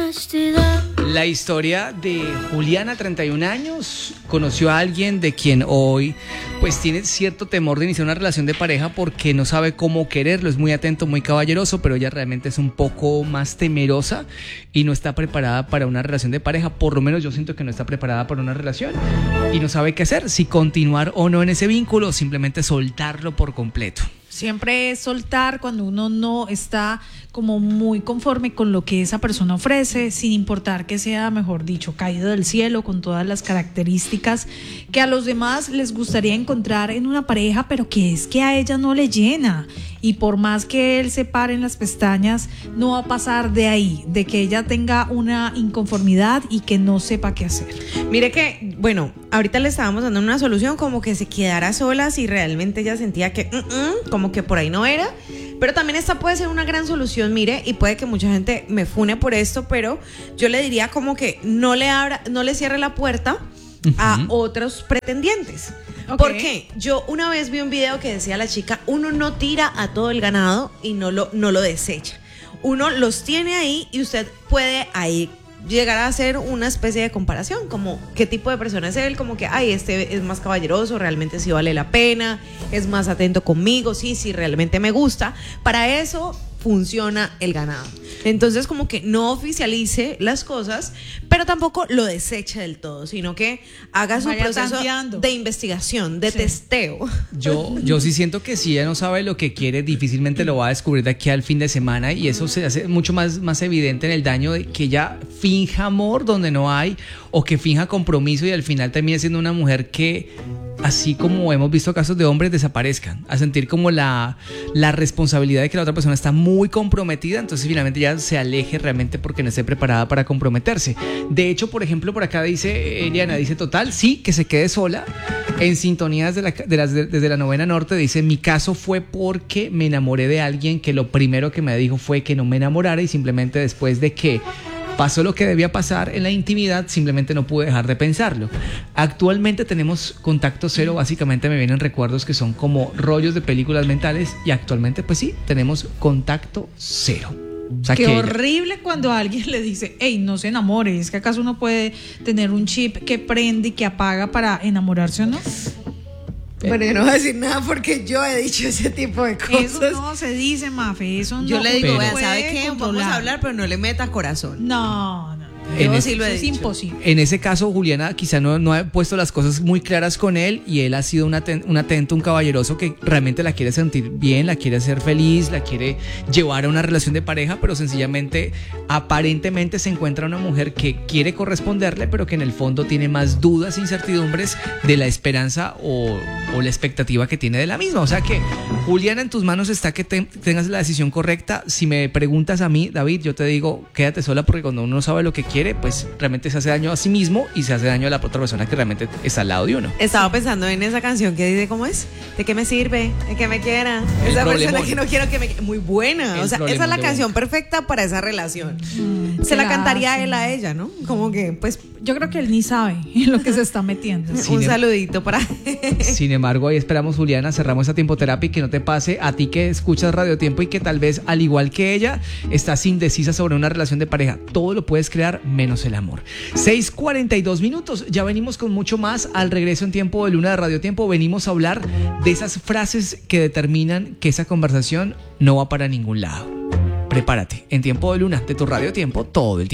castidad. La historia de Juliana, 31 años, conoció a alguien de quien hoy pues tiene cierto temor de iniciar una relación de pareja porque no sabe cómo quererlo, es muy atento, muy caballeroso, pero ella realmente es un poco más temerosa y no está preparada para una relación de pareja. Por lo menos yo siento que no está preparada para una relación y no sabe qué hacer, si continuar o no en ese vínculo o simplemente soltarlo por completo. Siempre es soltar cuando uno no está como muy conforme con lo que esa persona ofrece, sin importar que sea, mejor dicho, caído del cielo, con todas las características que a los demás les gustaría encontrar en una pareja, pero que es que a ella no le llena. Y por más que él se pare en las pestañas, no va a pasar de ahí, de que ella tenga una inconformidad y que no sepa qué hacer. Mire que, bueno, ahorita le estábamos dando una solución como que se quedara sola si realmente ella sentía que como que por ahí no era, pero también esta puede ser una gran solución, mire, y puede que mucha gente me fune por esto, pero yo le diría como que no le cierre la puerta a otros pretendientes. Okay. Porque yo una vez vi un video que decía la chica, uno no tira a todo el ganado y no lo desecha. Uno los tiene ahí y usted puede ahí llegar a hacer una especie de comparación, como qué tipo de persona es él, como que, ay, este es más caballeroso, realmente sí vale la pena, es más atento conmigo, sí, realmente me gusta. Para eso funciona el ganado. Entonces, como que no oficialice las cosas, pero tampoco lo deseche del todo, sino que haga su proceso de investigación, de testeo. Yo sí siento que si ella no sabe lo que quiere, difícilmente lo va a descubrir de aquí al fin de semana, y eso se hace mucho más evidente en el daño de que ella finja amor donde no hay, o que finja compromiso y al final termine siendo una mujer que, así como hemos visto casos de hombres, desaparezcan, a sentir como la responsabilidad de que la otra persona está muy comprometida, entonces finalmente ya se aleje realmente porque no esté preparada para comprometerse. De hecho, por ejemplo, por acá dice Eliana, dice total, sí, que se quede sola. En sintonía desde la Novena Norte dice, mi caso fue porque me enamoré de alguien que lo primero que me dijo fue que no me enamorara, y simplemente después de que pasó lo que debía pasar en la intimidad, simplemente no pude dejar de pensarlo. Actualmente tenemos contacto cero, básicamente me vienen recuerdos que son como rollos de películas mentales, y actualmente pues sí, tenemos contacto cero. O sea, qué que horrible cuando alguien le dice, hey, no se enamore, ¿es que acaso uno puede tener un chip que prende y que apaga para enamorarse o no? Bueno, yo no voy a decir nada porque yo he dicho ese tipo de cosas. Eso no se dice, Mafe, eso no. Yo le digo, pero, vea, ¿sabe qué? Vamos a hablar, pero no le meta corazón. No. Yo sí lo he es dicho. imposible. En ese caso, Juliana quizá no ha puesto las cosas muy claras con él, y él ha sido un atento, un caballeroso que realmente la quiere sentir bien, la quiere hacer feliz, la quiere llevar a una relación de pareja, pero sencillamente, aparentemente se encuentra una mujer que quiere corresponderle, pero que en el fondo tiene más dudas, incertidumbres de la esperanza o la expectativa que tiene de la misma. O sea que, Juliana, en tus manos está que tengas la decisión correcta. Si me preguntas a mí, David, yo te digo, quédate sola, porque cuando uno no sabe lo que quiere, pues realmente se hace daño a sí mismo y se hace daño a la otra persona que realmente está al lado de uno. Estaba pensando en esa canción que dice, ¿cómo es? ¿De qué me sirve? ¿De qué me quiera? Esa persona que no quiero que me... Muy buena. O sea, esa es la canción perfecta para esa relación. Se la cantaría él a ella, ¿no? Como que, pues... Yo creo que él ni sabe en lo que se está metiendo. Un saludito para... Sin embargo, ahí esperamos, Juliana, cerramos esta Tiempoterapia, y que no te pase a ti que escuchas Radio Tiempo y que tal vez, al igual que ella, estás indecisa sobre una relación de pareja. Todo lo puedes crear menos el amor. 6:42 minutos. Ya venimos con mucho más al regreso en Tiempo de Luna de Radio Tiempo. Venimos a hablar de esas frases que determinan que esa conversación no va para ningún lado. Prepárate en Tiempo de Luna de tu Radio Tiempo todo el tiempo.